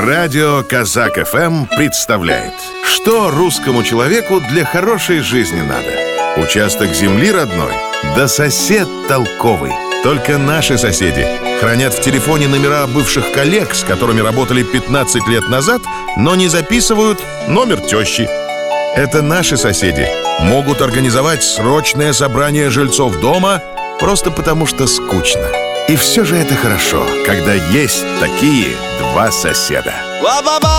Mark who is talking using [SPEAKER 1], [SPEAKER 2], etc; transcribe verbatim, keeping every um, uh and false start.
[SPEAKER 1] Радио Казак эф эм представляет, что русскому человеку для хорошей жизни надо. Участок земли родной, да сосед толковый. Только наши соседи хранят в телефоне номера бывших коллег, с которыми работали пятнадцать лет назад, но не записывают номер тещи. Это наши соседи могут организовать срочное собрание жильцов дома просто потому, что скучно. И все же это хорошо, когда есть такие два соседа.